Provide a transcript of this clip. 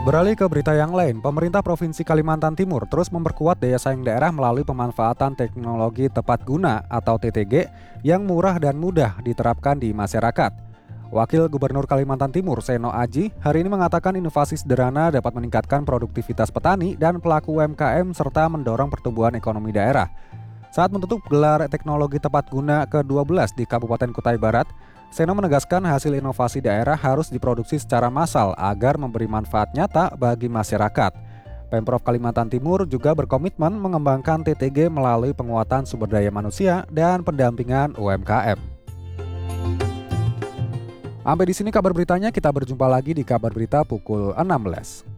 Beralih ke berita yang lain, pemerintah Provinsi Kalimantan Timur terus memperkuat daya saing daerah melalui pemanfaatan teknologi tepat guna atau TTG yang murah dan mudah diterapkan di masyarakat. Wakil Gubernur Kalimantan Timur, Seno Aji, hari ini mengatakan inovasi sederhana dapat meningkatkan produktivitas petani dan pelaku UMKM serta mendorong pertumbuhan ekonomi daerah. Saat menutup gelar teknologi tepat guna ke-12 di Kabupaten Kutai Barat, Seno menegaskan hasil inovasi daerah harus diproduksi secara massal agar memberi manfaat nyata bagi masyarakat. Pemprov Kalimantan Timur juga berkomitmen mengembangkan TTG melalui penguatan sumber daya manusia dan pendampingan UMKM. Sampai di sini kabar beritanya, kita berjumpa lagi di kabar berita pukul 16.